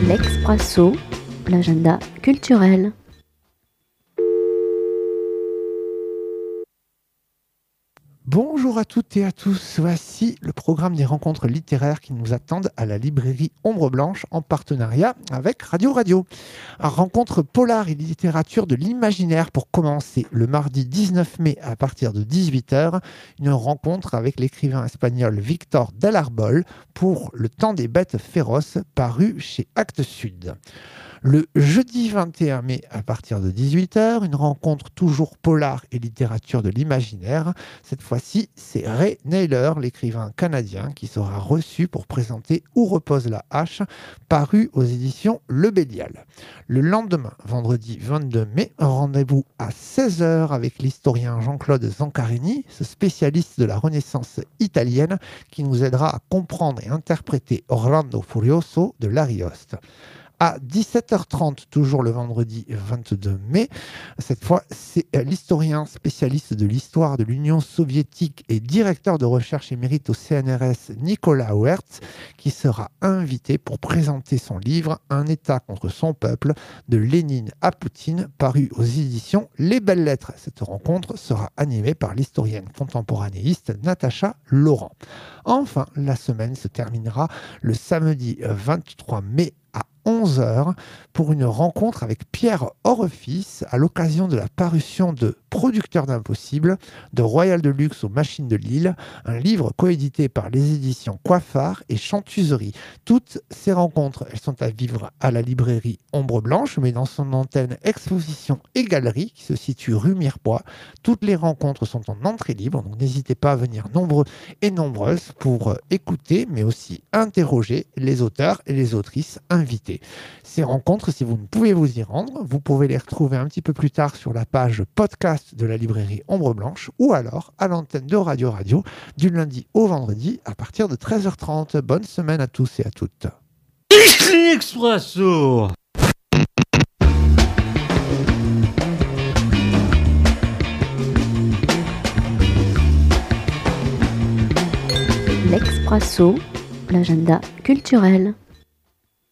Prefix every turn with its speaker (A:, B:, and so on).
A: L'Expresso, l'agenda culturel.
B: Bonjour à toutes et à tous, voici le programme des rencontres littéraires qui nous attendent à la librairie Ombre Blanche en partenariat avec Radio Radio. Rencontre polar et littérature de l'imaginaire pour commencer le mardi 19 mai à partir de 18h, une rencontre avec l'écrivain espagnol Victor Del Arbol pour Le temps des bêtes féroces paru chez Actes Sud. Le jeudi 21 mai à partir de 18h, une rencontre toujours polar et littérature de l'imaginaire. Cette fois-ci, c'est Ray Naylor, l'écrivain canadien, qui sera reçu pour présenter Où repose la hache, paru aux éditions Le Bélial. Le lendemain, vendredi 22 mai, rendez-vous à 16h avec l'historien Jean-Claude Zancarini, ce spécialiste de la Renaissance italienne qui nous aidera à comprendre et interpréter Orlando Furioso de l'Arioste. À 17h30, toujours le vendredi 22 mai. Cette fois, c'est l'historien spécialiste de l'histoire de l'Union soviétique et directeur de recherche émérite au CNRS, Nicolas Wertz, qui sera invité pour présenter son livre « Un État contre son peuple » de Lénine à Poutine, paru aux éditions Les Belles Lettres. Cette rencontre sera animée par l'historienne contemporanéiste Natacha Laurent. Enfin, la semaine se terminera le samedi 23 mai à 11h pour une rencontre avec Pierre Orefis à l'occasion de la parution de Producteurs d'Impossible de Royal de Luxe aux Machines de Lille, un livre coédité par les éditions Coiffard et Chantuserie. Toutes ces rencontres, elles sont à vivre à la librairie Ombre Blanche, mais dans son antenne exposition et galerie qui se situe rue Mirepoix. Toutes les rencontres sont en entrée libre, donc n'hésitez pas à venir nombreux et nombreuses pour écouter, mais aussi interroger les auteurs et les autrices invités. Ces rencontres, si vous ne pouvez vous y rendre, vous pouvez les retrouver un petit peu plus tard sur la page podcast de la librairie Ombre Blanche ou alors à l'antenne de Radio Radio du lundi au vendredi à partir de 13h30. Bonne semaine à tous et à toutes.
C: L'Expresso.
A: L'Expresso, l'agenda culturel.